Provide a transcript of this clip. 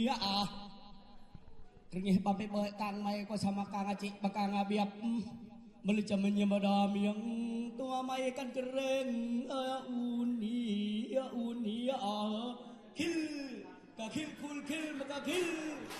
Ya ah. Ringih papi bae kang mai ko sama kang acik bakang abiap. Melecam menyembadam yang tua mai kan keren uni ya kil kakil kul kil maka kil